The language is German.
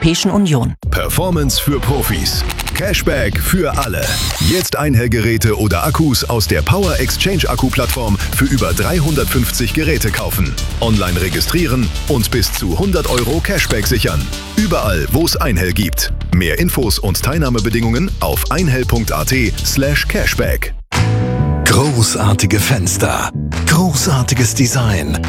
Europäischen Union. Performance für Profis. Cashback für alle. Jetzt Einhell-Geräte oder Akkus aus der Power Exchange Akku-Plattform für über 350 Geräte kaufen. Online registrieren und bis zu 100 € Cashback sichern. Überall, wo es Einhell gibt. Mehr Infos und Teilnahmebedingungen auf einhell.at/cashback. Großartige Fenster, großartiges Design,